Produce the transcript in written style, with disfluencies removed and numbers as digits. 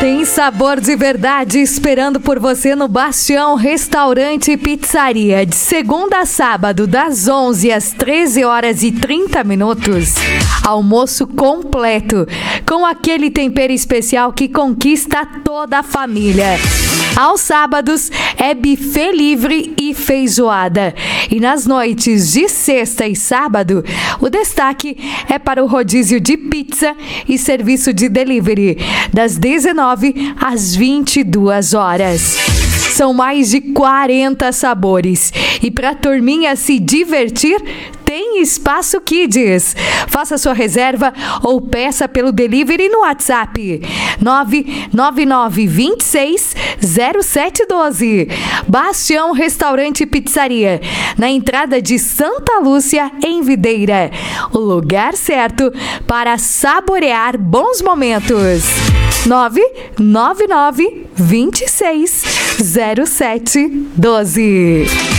Tem sabor de verdade esperando por você no Bastião Restaurante e Pizzaria. De segunda a sábado, das 11 às 13 horas e 30 minutos. Almoço completo, com aquele tempero especial que conquista toda a família. Aos sábados é buffet livre e feijoada. E nas noites de sexta e sábado, o destaque é para o rodízio de pizza e serviço de delivery, das 19 às 22 horas. São mais de 40 sabores. E para a turminha se divertir, tem Espaço Kids. Faça sua reserva ou peça pelo delivery no WhatsApp 999260712. Bastião Restaurante e Pizzaria, na entrada de Santa Lúcia, em Videira. O lugar certo para saborear bons momentos. 999260712.